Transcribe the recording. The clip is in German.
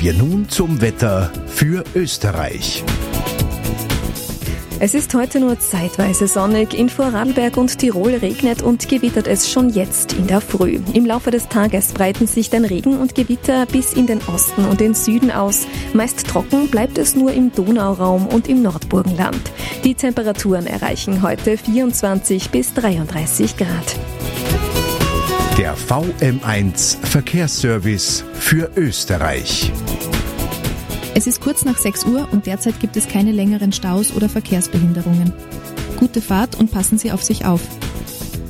wir nun zum Wetter für Österreich. Es ist heute nur zeitweise sonnig. In Vorarlberg und Tirol regnet und gewittert es schon jetzt in der Früh. Im Laufe des Tages breiten sich dann Regen und Gewitter bis in den Osten und den Süden aus. Meist trocken bleibt es nur im Donauraum und im Nordburgenland. Die Temperaturen erreichen heute 24 bis 33 Grad. Der VM1 Verkehrsservice für Österreich. Es ist kurz nach 6 Uhr und derzeit gibt es keine längeren Staus oder Verkehrsbehinderungen. Gute Fahrt und passen Sie auf sich auf.